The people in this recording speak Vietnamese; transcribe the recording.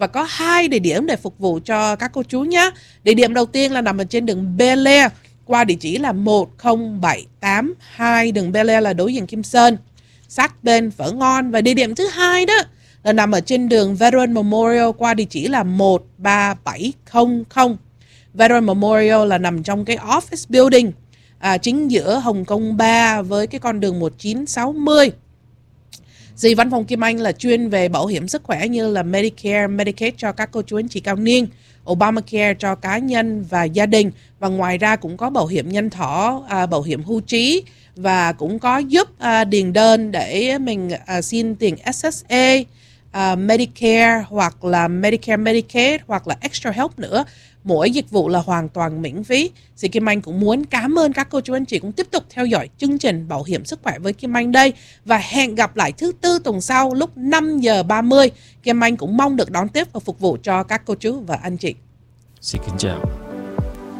và có 2 địa điểm để phục vụ cho các cô chú nhé. Địa điểm đầu tiên là nằm ở trên đường Bel Air qua địa chỉ là 10782 đường Bel Air là đối diện Kim Sơn, sát bên phở ngon. Và địa điểm thứ hai đó là nằm ở trên đường Veteran Memorial qua địa chỉ là 13700. Veteran Memorial là nằm trong cái office building chính giữa Hồng Kông 3 với cái con đường 1960. Dì văn phòng Kim Anh là chuyên về bảo hiểm sức khỏe như là Medicare, Medicaid cho các cô chú anh chị cao niên, Obamacare cho cá nhân và gia đình, và ngoài ra cũng có bảo hiểm nhân thọ, bảo hiểm hưu trí, và cũng có giúp điền đơn để mình xin tiền SSA, Medicare hoặc là Medicare, Medicaid hoặc là Extra Help nữa. Mỗi dịch vụ là hoàn toàn miễn phí. Thì Kim Anh cũng muốn cảm ơn các cô chú anh chị cũng tiếp tục theo dõi chương trình Bảo hiểm sức khỏe với Kim Anh đây. Và hẹn gặp lại thứ Tư tuần sau lúc 5 giờ 30. Kim Anh cũng mong được đón tiếp và phục vụ cho các cô chú và anh chị. Xin kính chào.